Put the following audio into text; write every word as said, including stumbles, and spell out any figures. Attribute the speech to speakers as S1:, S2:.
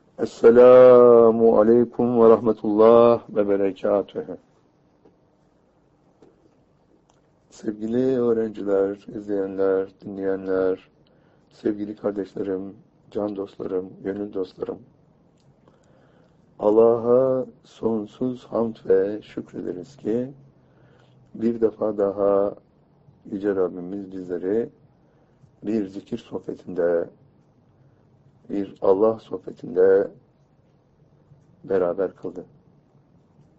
S1: Esselamu aleyküm ve rahmetullah ve berekatühü. Sevgili öğrenciler, izleyenler, dinleyenler, sevgili kardeşlerim, can dostlarım, gönül dostlarım. Allah'a sonsuz hamd ve şükrederiz ki bir defa daha Yüce Rabbimiz bizleri bir zikir sohbetinde, bir Allah sohbetinde beraber kıldı.